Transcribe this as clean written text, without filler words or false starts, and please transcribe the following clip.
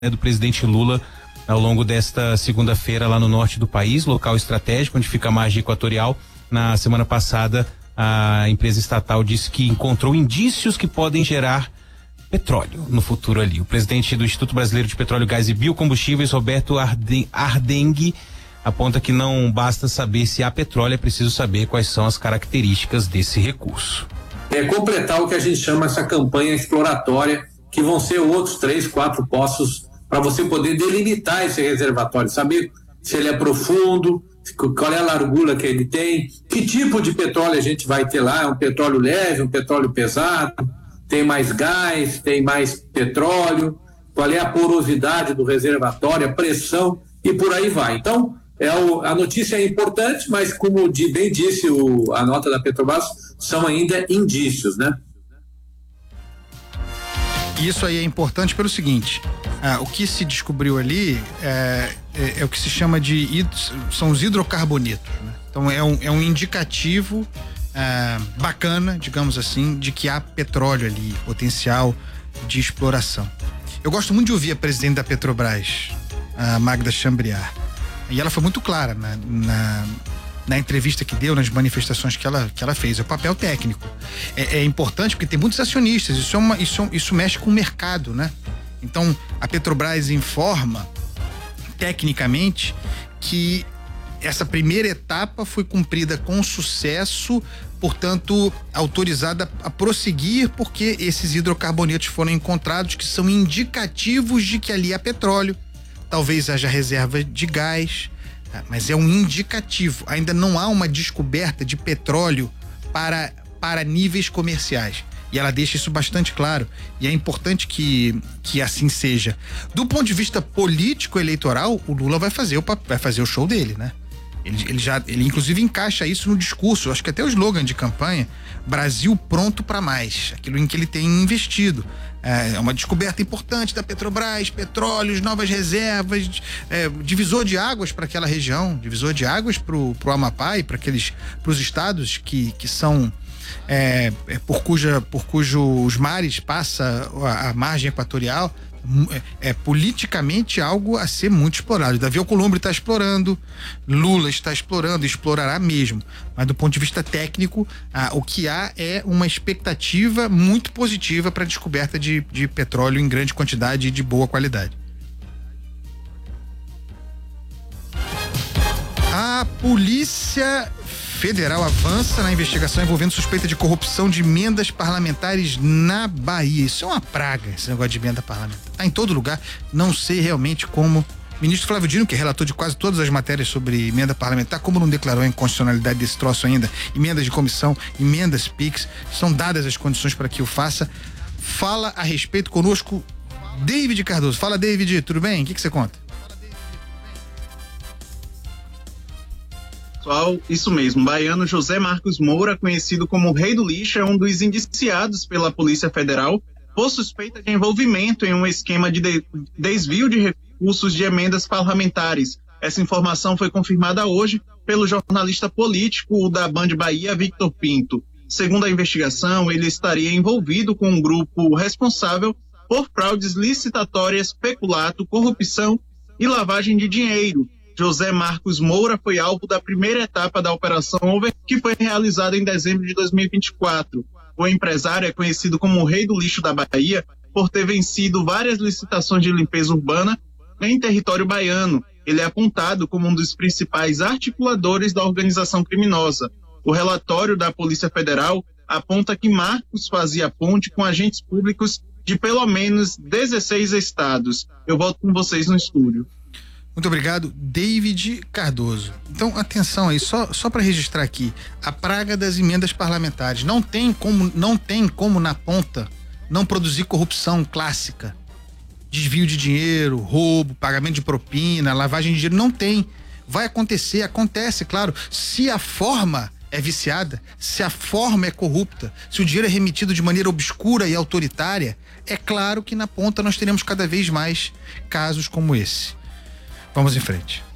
do presidente Lula ao longo desta segunda-feira lá no norte do país, local estratégico onde fica a margem equatorial. Na semana passada, a empresa estatal disse que encontrou indícios que podem gerar petróleo no futuro ali. O presidente do Instituto Brasileiro de Petróleo, Gás e Biocombustíveis, Roberto Ardenghy, aponta que não basta saber se há petróleo, é preciso saber quais são as características desse recurso. Completar o que a gente chama essa campanha exploratória, que vão ser outros 3, 4 poços para você poder delimitar esse reservatório, saber se ele é profundo, qual é a largura que ele tem, que tipo de petróleo a gente vai ter lá, é um petróleo leve, um petróleo pesado, tem mais gás, tem mais petróleo, qual é a porosidade do reservatório, a pressão e por aí vai. Então, a notícia é importante, mas como bem disse a nota da Petrobras, são ainda indícios, né? Isso aí é importante pelo seguinte, o que se descobriu ali é o que se chama são os hidrocarbonetos, né? Então é um indicativo bacana, digamos assim, de que há petróleo ali, potencial de exploração. Eu gosto muito de ouvir a presidente da Petrobras, a Magda Chambriard, e ela foi muito clara na entrevista que deu, nas manifestações que ela fez, é o papel técnico. É importante porque tem muitos acionistas, isso mexe com o mercado, né? Então, a Petrobras informa, tecnicamente, que essa primeira etapa foi cumprida com sucesso, portanto, autorizada a prosseguir, porque esses hidrocarbonetos foram encontrados, que são indicativos de que ali há petróleo, talvez haja reserva de gás, mas é um indicativo. Ainda não há uma descoberta de petróleo para níveis comerciais. E ela deixa isso bastante claro. E é importante que assim seja. Do ponto de vista político-eleitoral, o Lula vai fazer o show dele, né? Ele inclusive encaixa isso no discurso, acho que até o slogan de campanha, Brasil pronto para mais, aquilo em que ele tem investido. É uma descoberta importante da Petrobras, petróleos, novas reservas, divisor de águas para aquela região, divisor de águas pro Amapá e para os estados que são por cujos mares passa a margem equatorial. Politicamente algo a ser muito explorado. Davi Alcolumbre está explorando, Lula está explorando, explorará mesmo, mas do ponto de vista técnico, o que há é uma expectativa muito positiva para a descoberta de petróleo em grande quantidade e de boa qualidade. A Polícia Federal avança na investigação envolvendo suspeita de corrupção de emendas parlamentares na Bahia. Isso é uma praga, esse negócio de emenda parlamentar. Tá em todo lugar. Não sei realmente como. O ministro Flávio Dino, que é relator de quase todas as matérias sobre emenda parlamentar, como não declarou a inconstitucionalidade desse troço ainda? Emendas de comissão, emendas PIX, são dadas as condições para que o faça. Fala a respeito conosco, David Cardoso. Fala, David, tudo bem? O que você conta? Pessoal, isso mesmo, baiano José Marcos Moura, conhecido como o Rei do Lixo, é um dos indiciados pela Polícia Federal por suspeita de envolvimento em um esquema de desvio de recursos de emendas parlamentares. Essa informação foi confirmada hoje pelo jornalista político da Band Bahia, Victor Pinto. Segundo a investigação, ele estaria envolvido com um grupo responsável por fraudes licitatórias, peculato, corrupção e lavagem de dinheiro. José Marcos Moura foi alvo da primeira etapa da Operação Over, que foi realizada em dezembro de 2024. O empresário é conhecido como o Rei do Lixo da Bahia por ter vencido várias licitações de limpeza urbana em território baiano. Ele é apontado como um dos principais articuladores da organização criminosa. O relatório da Polícia Federal aponta que Marcos fazia ponte com agentes públicos de pelo menos 16 estados. Eu volto com vocês no estúdio. Muito obrigado, David Cardoso. Então, atenção aí, só para registrar aqui, a praga das emendas parlamentares. Não tem como na ponta não produzir corrupção clássica. Desvio de dinheiro, roubo, pagamento de propina, lavagem de dinheiro, não tem. Vai acontecer, acontece, claro, se a forma é viciada, se a forma é corrupta, se o dinheiro é remetido de maneira obscura e autoritária, é claro que na ponta nós teremos cada vez mais casos como esse. Vamos em frente.